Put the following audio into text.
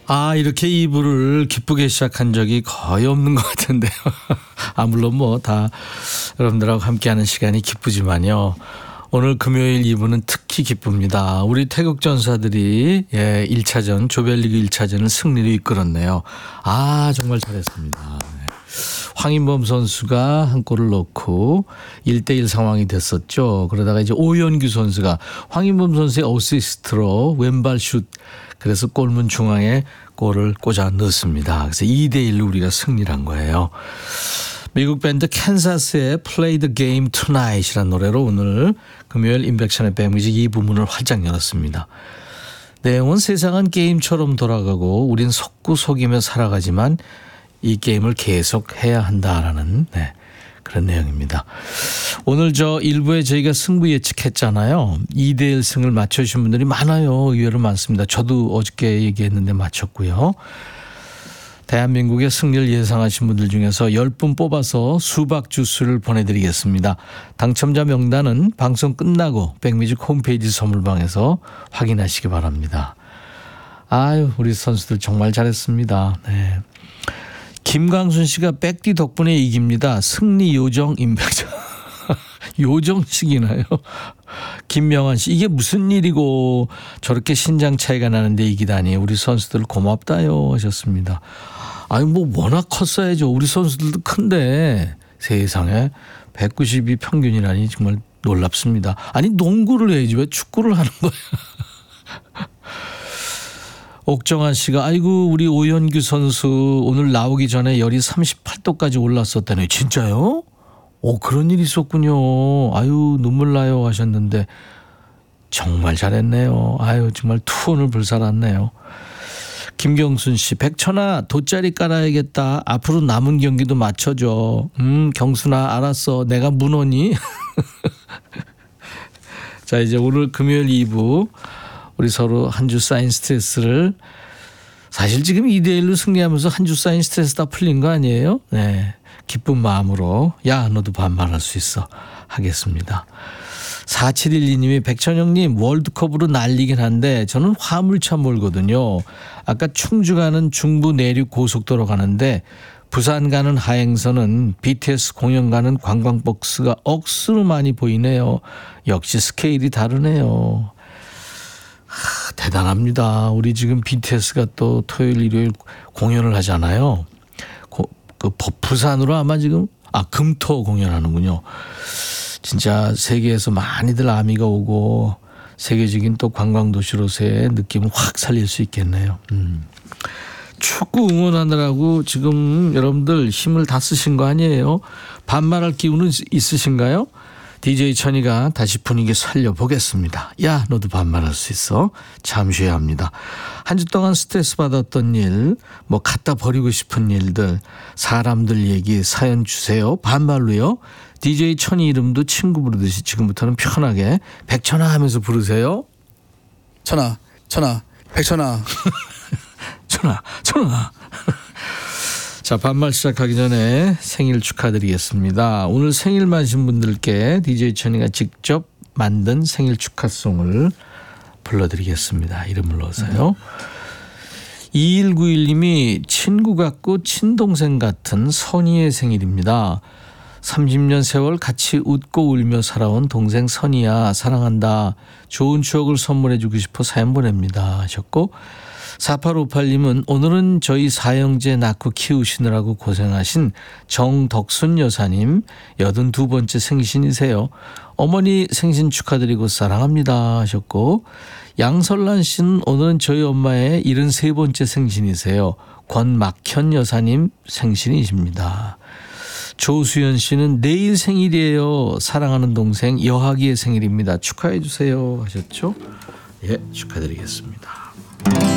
이렇게 2부를 기쁘게 시작한 적이 거의 없는 것 같은데요. 물론 뭐 다 여러분들하고 함께하는 시간이 기쁘지만요. 오늘 금요일 2부는 특히 기쁩니다. 우리 태극 전사들이 1차전 조별리그 1차전을 승리로 이끌었네요. 정말 잘했습니다. 네. 황인범 선수가 한 골을 넣고 1대1 상황이 됐었죠. 그러다가 이제 오연규 선수가 황인범 선수의 어시스트로 왼발 슛, 그래서 골문 중앙에 골을 꽂아 넣습니다. 그래서 2대1로 우리가 승리를 한 거예요. 미국 밴드 캔사스의 Play the Game Tonight이라는 노래로 오늘 금요일 인백션의 백뮤직 2부 문을 활짝 열었습니다. 내용은 세상은 게임처럼 돌아가고 우린 속고 속이며 살아가지만 이 게임을 계속 해야 한다라는 그런 내용입니다. 오늘 1부에 저희가 승부 예측했잖아요. 2대1 승을 맞춰주신 분들이 많아요. 의외로 많습니다. 저도 어저께 얘기했는데 맞췄고요. 대한민국의 승리를 예상하신 분들 중에서 10분 뽑아서 수박 주스를 보내드리겠습니다. 당첨자 명단은 방송 끝나고 백뮤직 홈페이지 선물방에서 확인하시기 바랍니다. 우리 선수들 정말 잘했습니다. 네. 김광순 씨가 백디 덕분에 이깁니다. 승리 요정 임백천. 요정식이나요? 김명환 씨, 이게 무슨 일이고 저렇게 신장 차이가 나는데 이기다니. 우리 선수들 고맙다요 하셨습니다. 뭐 워낙 컸어야죠. 우리 선수들도 큰데 세상에 192 평균이라니 정말 놀랍습니다. 농구를 해야지 왜 축구를 하는 거야. 옥정환 씨가 우리 오연규 선수 오늘 나오기 전에 열이 38도까지 올랐었다네요. 진짜요? 그런 일이 있었군요. 눈물 나요 하셨는데 정말 잘했네요. 정말 투혼을 불살았네요. 김경순 씨, 백천아 돗자리 깔아야겠다. 앞으로 남은 경기도 맞춰줘. 경순아 알았어. 내가 문호니? 자, 이제 오늘 금요일 2부 우리 서로 한 주 쌓인 스트레스를, 사실 지금 2대1로 승리하면서 한 주 쌓인 스트레스 다 풀린 거 아니에요? 네, 기쁜 마음으로 너도 반말할 수 있어 하겠습니다. 4712님이 백천영님 월드컵으로 날리긴 한데 저는 화물차 몰거든요. 아까 충주 가는 중부 내륙 고속도로 가는데 부산 가는 하행선은 BTS 공연 가는 관광버스가 억수로 많이 보이네요. 역시 스케일이 다르네요. 대단합니다. 우리 지금 BTS가 또 토요일 일요일 공연을 하잖아요. 부산으로 아마 지금 금토 공연하는군요. 진짜 세계에서 많이들 아미가 오고 세계적인 또 관광도시로서의 느낌을 확 살릴 수 있겠네요. 축구 응원하느라고 지금 여러분들 힘을 다 쓰신 거 아니에요? 반말할 기운은 있으신가요? DJ 천이가 다시 분위기 살려보겠습니다. 너도 반말할 수 있어. 잠시 해야 합니다. 한 주 동안 스트레스 받았던 일, 갖다 버리고 싶은 일들, 사람들 얘기, 사연 주세요. 반말로요. DJ 천이 이름도 친구 부르듯이 지금부터는 편하게 백천아 하면서 부르세요. 천아, 백천아. 천아. 자, 반말 시작하기 전에 생일 축하드리겠습니다. 오늘 생일 맞으신 분들께 DJ 천이가 직접 만든 생일 축하송을 불러드리겠습니다. 이름을 넣어서요. 2191님이 친구 같고 친동생 같은 선희의 생일입니다. 30년 세월 같이 웃고 울며 살아온 동생 선희야 사랑한다. 좋은 추억을 선물해주고 싶어 사연 보냅니다 하셨고, 4858님은 오늘은 저희 사형제 낳고 키우시느라고 고생하신 정덕순 여사님 82번째 생신이세요. 어머니 생신 축하드리고 사랑합니다 하셨고, 양설란 씨는 오늘은 저희 엄마의 73번째 생신이세요. 권막현 여사님 생신이십니다. 조수연 씨는 내일 생일이에요. 사랑하는 동생 여학이의 생일입니다. 축하해 주세요 하셨죠? 예, 축하드리겠습니다.